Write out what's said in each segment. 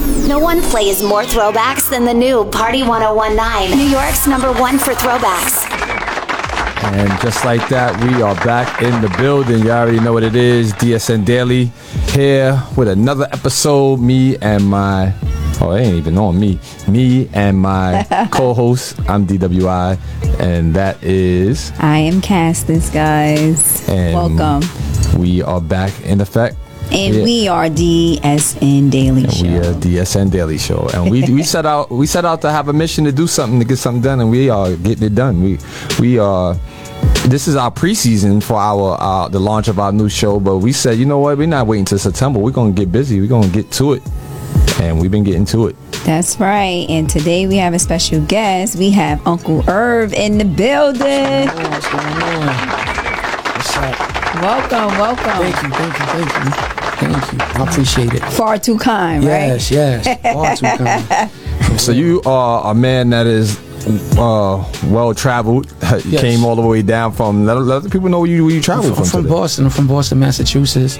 No one plays more throwbacks than the new Party 1019, New York's #1 for throwbacks. And just like that, we are back in the building. You already know what it is. DSN Daily here with another episode. Me and my... Oh, they ain't even on me. Me and my co-host. I'm DWI. And that is... I am Castis, guys. And welcome. We are back in effect. And we are DSN Daily Show. We are DSN Daily Show, and we set out to have a mission to do something, to get something done, and we are getting it done. We are. This is our preseason for our the launch of our new show, but we said, you know what, we're not waiting till September. We're gonna get busy. We're gonna get to it, and we've been getting to it. That's right. And today we have a special guest. We have Uncle Irv in the building. What's going on? What's up? Welcome. Thank you. I appreciate it. Far too kind, right? Yes. Far too kind. So you are a man that is well traveled. You came all the way down from. Let other people know where you traveled from. From Boston. I'm from Boston, Massachusetts.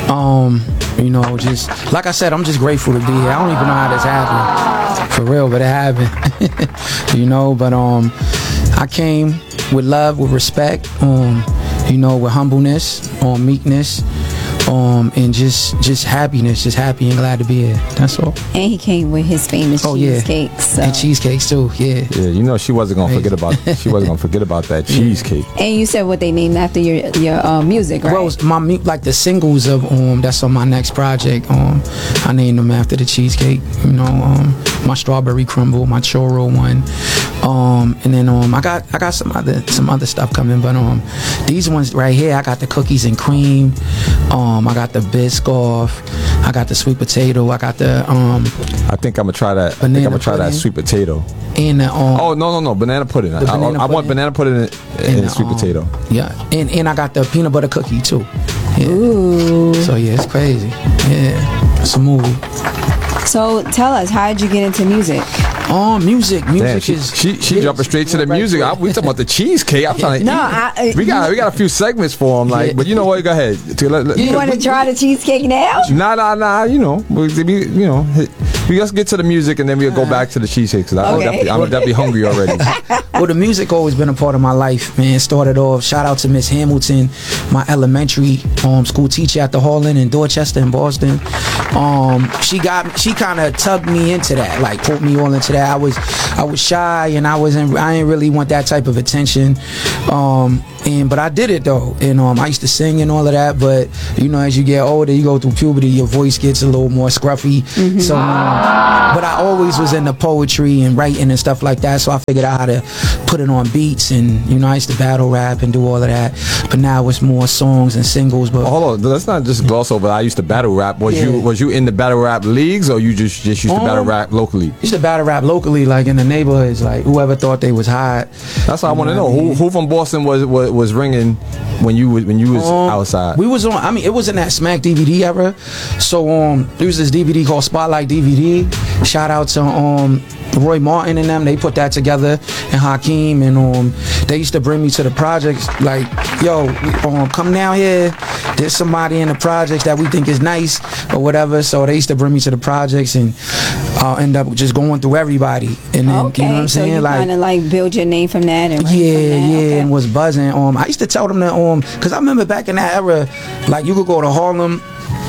You know, just like I said, I'm just grateful to be here. I don't even know how this happened, for real, but it happened. You know, but I came with love, with respect. You know, with humbleness, meekness, and just happiness, just happy and glad to be here. That's all. And he came with his famous cheesecakes. So. And cheesecakes too, yeah. You know, she wasn't gonna forget about that cheesecake. And you said what they named after your music, right? Well, like the singles of that's on my next project. I named them after the cheesecake. You know, my strawberry crumble, my churro one. And then I got some other stuff coming, but these ones right here, I got the cookies and cream. I got the Biscoff. I got the sweet potato. I got the I think I'm gonna try that. I think I'm gonna try that sweet potato. And the oh no, banana pudding. I want banana pudding and the sweet potato. Yeah, and I got the peanut butter cookie too. Yeah. Ooh. So yeah, it's crazy. Yeah, it's a movie. So tell us, how did you get into music? Music Damn, is... She jumping straight to the music. We talking about the cheesecake. I'm trying to eat. We got a few segments for him, but you know what? Go ahead. You want to try the cheesecake now? Nah. You know, let's get to the music and then we'll go back to the cheesecake. Cause I'm definitely hungry already. Well, the music always been a part of my life, man. It started off. Shout out to Miss Hamilton, my elementary school teacher at the Harlan in Dorchester in Boston. She kind of tugged me into that, like pulled me all into that. I was shy and I didn't really want that type of attention. But I did it though, and I used to sing and all of that. But you know, as you get older, you go through puberty, your voice gets a little more scruffy. Mm-hmm. So, but I always was into poetry and writing and stuff like that. So I figured out how to put it on beats, and you know, I used to battle rap and do all of that. But now it's more songs and singles. But hold on, let's not just gloss over. I used to battle rap. Was you in the battle rap leagues, or you just used to battle rap locally? Used to battle rap locally, like in the neighborhoods, like whoever thought they was hot. That's what I want to know. Who from Boston was ringing when you was outside? We was on. I mean, it was in that Smack DVD era. So there was this DVD called Spotlight DVD. Shout out to Roy Martin and them. They put that together, and Hakeem, and they used to bring me to the projects. Like, yo, come down here. There's somebody in the projects that we think is nice or whatever. So they used to bring me to the projects, and I'll end up just going through everybody. And then, you know what I'm saying? So you kind of like build your name from that. And and was buzzing. I used to tell them that because I remember back in that era, like you could go to Harlem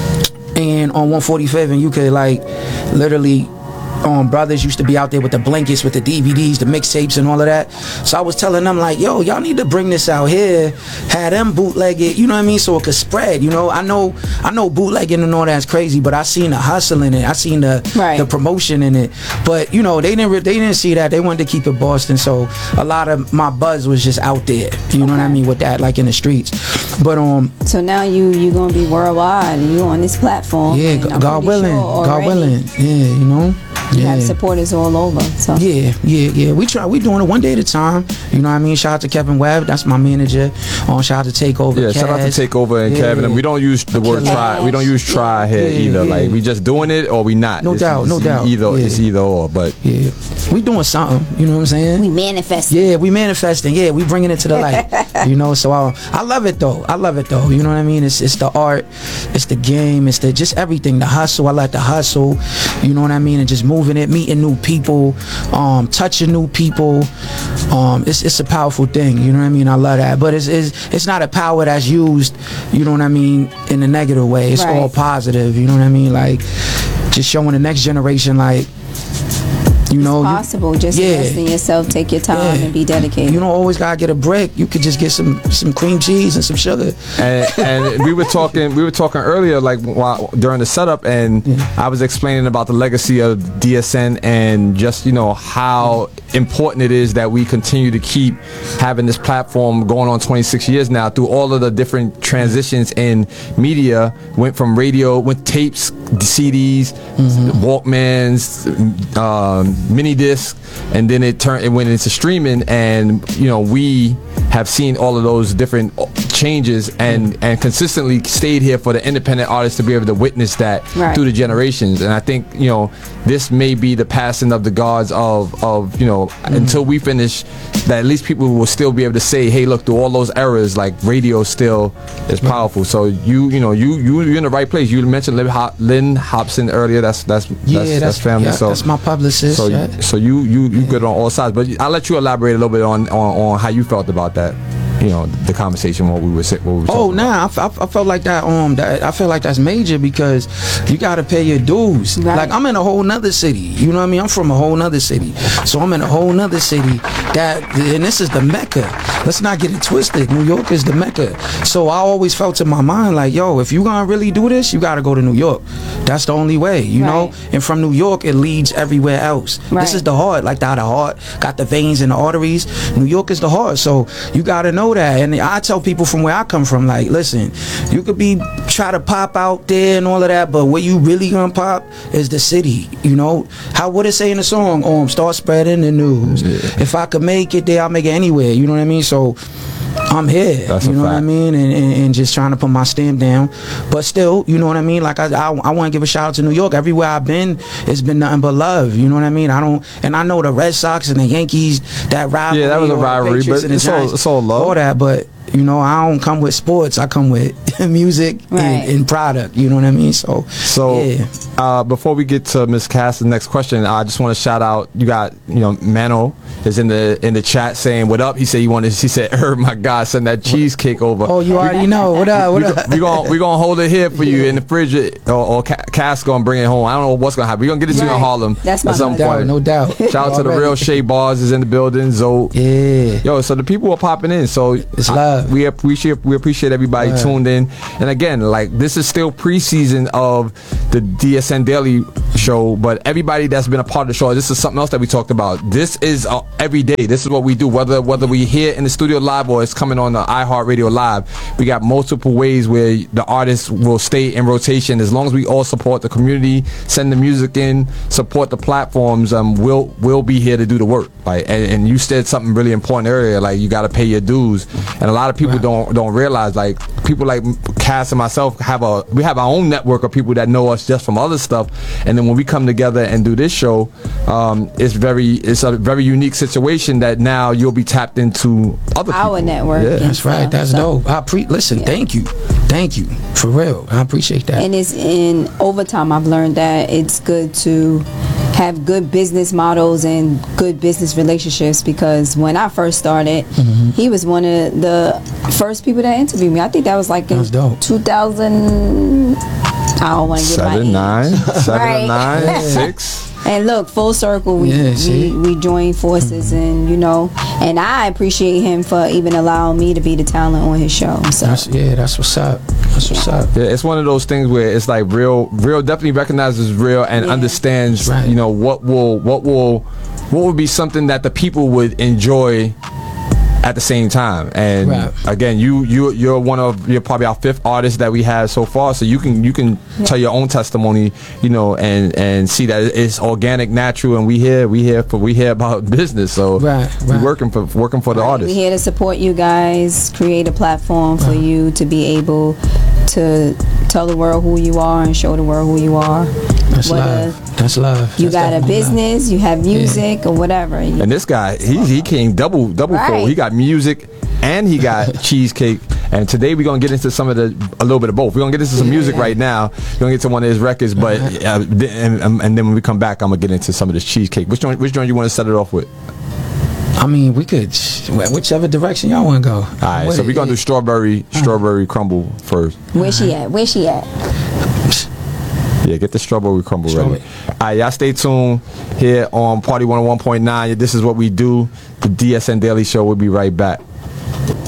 and on 145th, and you could like literally. Brothers used to be out there with the blankets, with the DVDs, the mixtapes and all of that. So I was telling them like, yo, y'all need to bring this out here, have them bootleg it, you know what I mean, so it could spread. You know, I know bootlegging and all that's crazy, but I seen the hustle in it, I seen the promotion in it. But you know, they didn't see that. They wanted to keep it Boston, so a lot of my buzz was just out there. You know what I mean, with that, like in the streets. But so now you gonna be worldwide and you on this platform. Yeah, God willing, yeah, you know. You have supporters all over. So Yeah. We doing it one day at a time. You know what I mean? Shout out to Kevin Webb, that's my manager. Shout out to Takeover. Yeah, shout out to Takeover and Kevin. And we don't use the word try. We don't use try here either. Like we just doing it or we not. No doubt. It's either or. But we doing something. You know what I'm saying? we manifest. Yeah, we manifesting. Yeah, we bringing it to the light. You know, so I love it though. You know what I mean? It's the art, it's the game, it's the just everything. The hustle. I like the hustle. You know what I mean? And just moving it, meeting new people, touching new people. It's a powerful thing. You know what I mean? I love that. But it's not a power that's used, you know what I mean, in a negative way. It's all positive. You know what I mean? Like just showing the next generation, like, you know, it's possible. Just invest in yourself, take your time, and be dedicated. You don't always gotta get a brick. You could just get some cream cheese and some sugar. And we were talking earlier, like during the setup, and I was explaining about the legacy of DSN and just, you know, how important it is that we continue to keep having this platform going on 26 years now through all of the different transitions in media. Went from radio, went tapes, CDs, Walkmans, mini disc, and then it went into streaming, and you know, we have seen all of those different changes and consistently stayed here for the independent artists to be able to witness that through the generations. And I think, you know, this may be the passing of the gods of you know, until we finish, that at least people will still be able to say, hey, look, through all those eras, like radio still is powerful. So you're in the right place. You mentioned Lynn Hobson earlier. That's family. Yeah, so that's my publicist. So you good on all sides. But I'll let you elaborate a little bit on how you felt about that. You know, the conversation what we were talking about. I felt like that. I feel like that's major because you got to pay your dues. Right. Like I'm in a whole nother city. You know what I mean? I'm from a whole nother city, so I'm in a whole nother city. And this is the Mecca. Let's not get it twisted. New York is the Mecca. So I always felt in my mind like, yo, if you gonna really do this, you got to go to New York. That's the only way. You know. And from New York, it leads everywhere else. This is the heart. Like the heart got the veins and the arteries. New York is the heart. So you got to know that. And I tell people from where I come from, like, listen, you could try to pop out there and all of that, but where you really gonna pop is the city. You know, what it say in the song? Start spreading the news. If I could make it there, I'll make it anywhere. You know what I mean? So I'm here. That's you know a fact. what I mean? And just trying to put my stamp down. But still, you know what I mean? Like I want to give a shout out to New York. Everywhere I've been, it's been nothing but love. You know what I mean? I know the Red Sox and the Yankees, that rivalry. Yeah, that was a rivalry, but it's all love. All that, but you know, I don't come with sports. I come with music and product. You know what I mean? So yeah. Before we get to Miss Cass' next question, I just want to shout out. You got, you know, Mano is in the chat saying what up. He said he said, my God, send that cheesecake over. Oh, you already know. What up? We gonna hold it here for you in the fridge, or Cass gonna bring it home. I don't know what's gonna happen. We gonna get it to you in Harlem. That's at some point. No doubt. Shout out to the real Shay Bars is in the building. Zoe. Yeah. Yo, so the people are popping in. So it's love. We appreciate everybody tuned in. And again, like, this is still preseason of the DSN Daily show, but everybody that's been a part of the show, this is something else that we talked about. This is every day. This is what we do, whether we here in the studio live or it's coming on the iHeartRadio live. We got multiple ways where the artists will stay in rotation. As long as we all support the community, send the music in, support the platforms, we'll be here to do the work. Like, and you said something really important earlier, like, you got to pay your dues. And a lot of people don't realize, like, people like Cass and myself we have our own network of people that know us just from other stuff. And then when we come together and do this show, it's a very unique situation that now you'll be tapped into other our people. network. Yeah. That's right. That's dope. Listen, thank you for real. I appreciate that. And it's over time I've learned that it's good to have good business models and good business relationships, because when I first started, he was one of the first people that interviewed me. I think that was like in 2000. I don't want to get my age. 7 or 9, 6. And look, full circle, we joined forces, and you know, and I appreciate him for even allowing me to be the talent on his show. So that's what's up. That's what's up. Yeah, it's one of those things where it's like real definitely recognizes real and understands, you know, what will be something that the people would enjoy at the same time. And again, you're probably our 5th artist that we have so far, so you can tell your own testimony, and see that it's organic, natural, and we hear about business. So we're working for the artists. We're here to support you guys, create a platform for you to be able to tell the world who you are and show the world who you are. That's love. That's love. You got a business, you have music or whatever. And this guy, he came double full. He got music and he got cheesecake. And today we're gonna get into a little bit of both. We're gonna get into some music right now. We're gonna get to one of his records, but and then when we come back, I'm gonna get into some of this cheesecake. Which joint you want to set it off with? I mean, we could whichever direction y'all want to go. All right, so we're gonna do strawberry crumble first. Where she at? Yeah, get the strawberry crumble ready. All right, y'all stay tuned here on Party 101.9. This is what we do. The DSN Daily Show. We'll be right back.